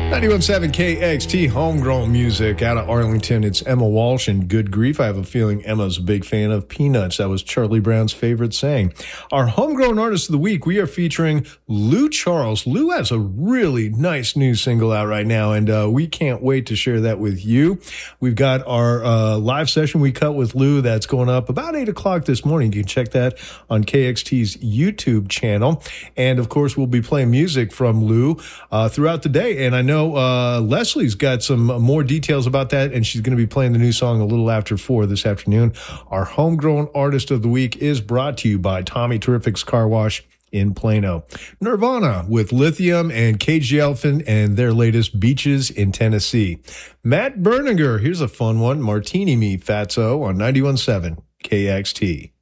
91.7 KXT, homegrown music out of Arlington. It's Emma Walsh and Good Grief. I have a feeling Emma's a big fan of Peanuts. That was Charlie Brown's favorite saying. Our homegrown artist of the week, we are featuring Lou Charles. Lou has a really nice new single out right now, and we can't wait to share that with you. We've got our live session we cut with Lou that's going up about 8 o'clock this morning. You can check that on KXT's YouTube channel. And, of course, we'll be playing music from Lou throughout the day. And I know Leslie's got some more details about that, and she's going to be playing the new song a little after 4 this afternoon. Our homegrown artist of the week is brought to you by Tommy Terrific's Car Wash in Plano. Nirvana with Lithium and Cage the Elephant and their latest Beaches in Tennessee. Matt Berninger, here's a fun one, Martini Me Fatso on 91.7 KXT.